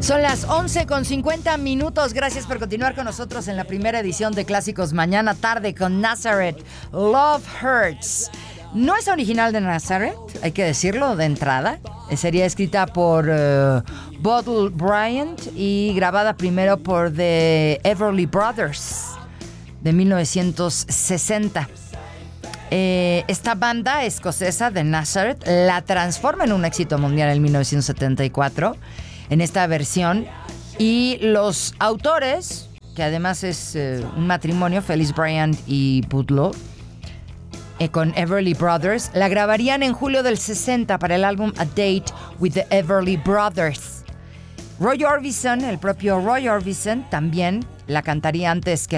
Son las 11:50. Gracias por continuar con nosotros en la primera edición de Clásicos Mañana Tarde con Nazareth. Love Hurts. No es original de Nazareth, hay que decirlo de entrada. Sería escrita por Bottle Bryant y grabada primero por The Everly Brothers de 1960. Esta banda escocesa de Nazareth la transforma en un éxito mundial en 1974 en esta versión, y los autores, que además es un matrimonio, Felix Bryant y Butler, con Everly Brothers, la grabarían en julio del 60 para el álbum A Date with the Everly Brothers. Roy Orbison, el propio Roy Orbison, también la cantaría antes que